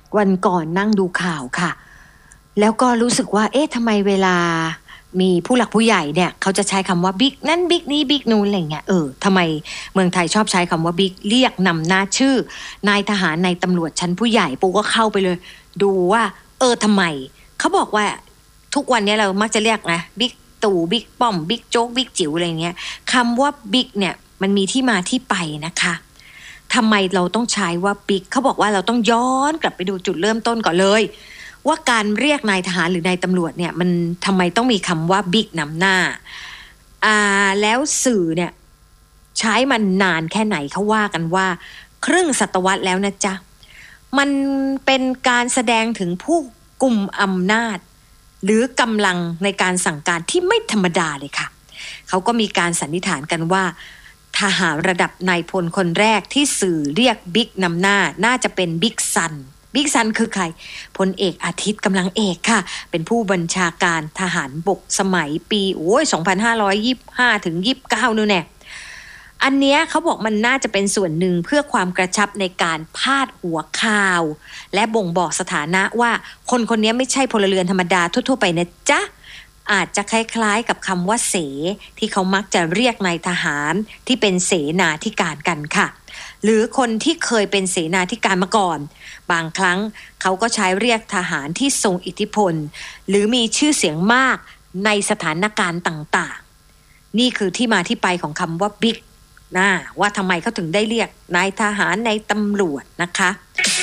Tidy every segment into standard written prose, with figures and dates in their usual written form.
วันก่อนนั่งดูข่าวค่ะแล้วก็รู้สึกว่าเอ๊ะทำไมเวลามีผู้หลักผู้ใหญ่เนี่ยเขาจะใช้คำว่าบิ๊กนั่นบิ๊กนี้บิ๊กนู้นอะไรเงี้ยทำไมเมืองไทยชอบใช้คำว่าบิ๊กเรียกนำหน้าชื่อนายทหารนายตำรวจชั้นผู้ใหญ่ปูก็เข้าไปเลยดูว่าทำไมเขาบอกว่าทุกวันนี้เรามักจะเรียกนะบิ๊กตู่บิ๊กป้อมบิ๊กโจ๊กบิ๊กจิ๋วอะไรเงี้ยคำว่าบิ๊กเนี่ยมันมีที่มาที่ไปนะคะทำไมเราต้องใช้ว่าบิ๊กเขาบอกว่าเราต้องย้อนกลับไปดูจุดเริ่มต้นก่อนเลยว่าการเรียกนายทหารหรือนายตำรวจเนี่ยมันทำไมต้องมีคำว่าบิ๊กนำหน้าแล้วสื่อเนี่ยใช้มันนานแค่ไหนเขาว่ากันว่าครึ่งศตวรรษแล้วนะจ๊ะมันเป็นการแสดงถึงผู้กุมอำนาจหรือกำลังในการสั่งการที่ไม่ธรรมดาเลยค่ะเขาก็มีการสันนิษฐานกันว่าทหารระดับนายพลคนแรกที่สื่อเรียกบิ๊กนำหน้าน่าจะเป็นบิ๊กซันคือใครพลเอกอาทิตย์กำลังเอกค่ะเป็นผู้บัญชาการทหารบกสมัยปี2525ถึง29นู่นแน่อันเนี้ยเขาบอกมันน่าจะเป็นส่วนหนึ่งเพื่อความกระชับในการพาดหัวข่าวและบ่งบอกสถานะว่าคนคนนี้ไม่ใช่พลเรือนธรรมดาทั่วๆไปนะจ๊ะอาจจะคล้ายๆกับคำว่าเสที่เขามักจะเรียกนายทหารที่เป็นเสนาธิการกันค่ะหรือคนที่เคยเป็นเสนาธิการมาก่อนบางครั้งเขาก็ใช้เรียกทหารที่ทรงอิทธิพลหรือมีชื่อเสียงมากในสถานการณ์ต่างๆนี่คือที่มาที่ไปของคำว่าบิ๊กนะว่าทำไมเขาถึงได้เรียกนายทหารนายตำรวจนะคะ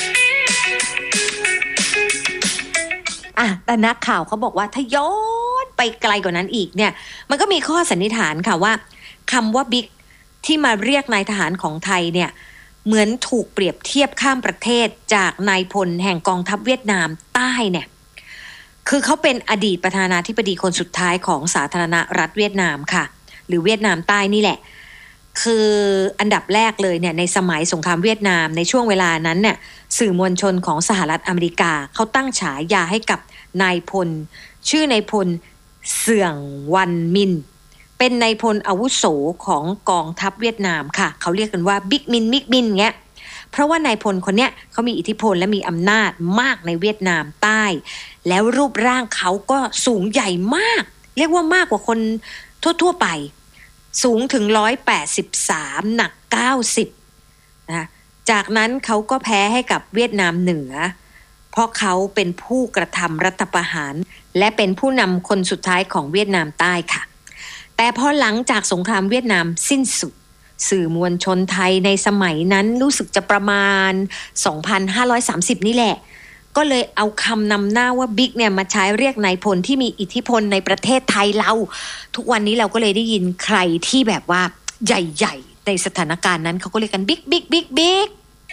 แต่นักข่าวเขาบอกว่าถ้าย้อนไปไกลกว่านั้นอีกเนี่ยมันก็มีข้อสันนิษฐานค่ะว่าคำว่าบิ๊กที่มาเรียกนายทหารของไทยเนี่ยเหมือนถูกเปรียบเทียบข้ามประเทศจากนายพลแห่งกองทัพเวียดนามใต้เนี่ยคือเขาเป็นอดีตประธานาธิบดีคนสุดท้ายของสาธารณรัฐเวียดนามค่ะหรือเวียดนามใต้นี่แหละคืออันดับแรกเลยเนี่ยในสมัยสงครามเวียดนามในช่วงเวลานั้นเนี่ยสื่อมวลชนของสหรัฐอเมริกาเขาตั้งฉายาให้กับนายพลชื่อนายพลเสื่องวันมินเป็นนายพลอาวุโสของกองทัพเวียดนามค่ะเขาเรียกกันว่าบิ๊กมินเงี้ยเพราะว่านายพลคนเนี้ยเขามีอิทธิพลและมีอำนาจมากในเวียดนามใต้แล้วรูปร่างเขาก็สูงใหญ่มากเรียกว่ามากกว่าคนทั่วไปสูงถึง183หนัก90นะจากนั้นเขาก็แพ้ให้กับเวียดนามเหนือเพราะเขาเป็นผู้กระทำรัฐประหารและเป็นผู้นำคนสุดท้ายของเวียดนามใต้ค่ะแต่พอหลังจากสงครามเวียดนามสิ้นสุดสื่อมวลชนไทยในสมัยนั้นรู้สึกจะประมาณ 2530 นี่แหละก็เลยเอาคำนำหน้าว่าบิ๊กเนี่ยมาใช้เรียกนายพลที่มีอิทธิพลในประเทศไทยเราทุกวันนี้เราก็เลยได้ยินใครที่แบบว่าใหญ่ๆในสถานการณ์นั้นเขาก็เรียกกันบิ๊ก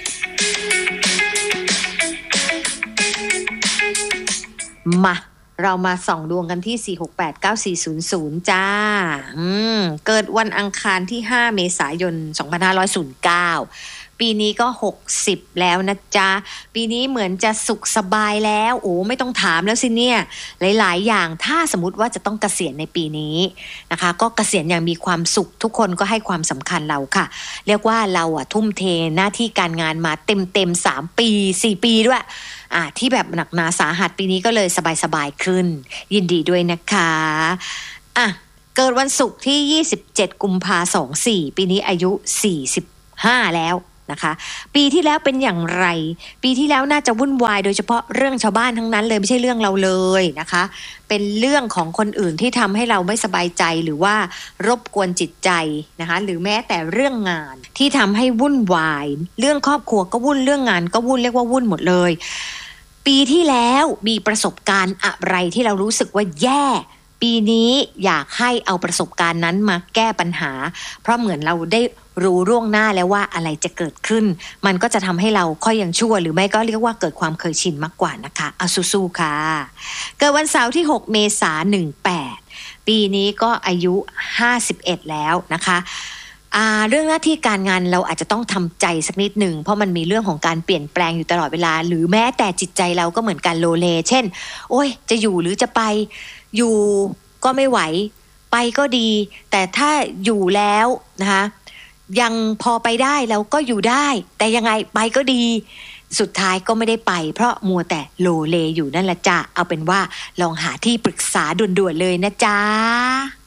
มาเรามาส่องดวงกันที่4689400จ้าเกิดวันอังคารที่5เมษายน2509ปีนี้ก็60แล้วนะจ๊ะปีนี้เหมือนจะสุขสบายแล้วไม่ต้องถามแล้วสิเนี่ยหลายๆอย่างถ้าสมมติว่าจะต้องเกษียณในปีนี้นะคะก็เกษียณอย่างมีความสุขทุกคนก็ให้ความสำคัญเราค่ะเรียกว่าเราทุ่มเทหน้าที่การงานมาเต็ม3ปี4ปีด้วยที่แบบหนักหนาสาหัสปีนี้ก็เลยสบายๆขึ้นยินดีด้วยนะคะเกิดวันศุกร์ที่27กุมภาพันธ์24ปีนี้อายุ45แล้วนะคะปีที่แล้วเป็นอย่างไรปีที่แล้วน่าจะวุ่นวายโดยเฉพาะเรื่องชาวบ้านทั้งนั้นเลยไม่ใช่เรื่องเราเลยนะคะเป็นเรื่องของคนอื่นที่ทำให้เราไม่สบายใจหรือว่ารบกวนจิตใจนะคะหรือแม้แต่เรื่องงานที่ทำให้วุ่นวายเรื่องครอบครัวก็วุ่นเรื่องงานก็วุ่นเรียกว่าวุ่นหมดเลยปีที่แล้วมีประสบการณ์อะไรที่เรารู้สึกว่าแย่ปีนี้อยากให้เอาประสบการณ์นั้นมาแก้ปัญหาเพราะเหมือนเราได้รู้ล่วงหน้าแล้วว่าอะไรจะเกิดขึ้นมันก็จะทำให้เราค่อยยังชั่วหรือไม่ก็เรียกว่าเกิดความเคยชินมากกว่านะคะเอาสู้ๆค่ะเกิดวันเสาร์ที่6เมษายน18ปีนี้ก็อายุ51แล้วนะคะเรื่องหน้าที่การงานเราอาจจะต้องทำใจสักนิดหนึ่งเพราะมันมีเรื่องของการเปลี่ยนแปลงอยู่ตลอดเวลาหรือแม้แต่จิตใจเราก็เหมือนกันโลเลเช่นโอ๊ยจะอยู่หรือจะไปอยู่ก็ไม่ไหวไปก็ดีแต่ถ้าอยู่แล้วนะคะยังพอไปได้เราก็อยู่ได้แต่ยังไงไปก็ดีสุดท้ายก็ไม่ได้ไปเพราะมัวแต่โลเลอยู่นั่นละจ้ะเอาเป็นว่าลองหาที่ปรึกษาด่วนๆเลยนะจ๊ะ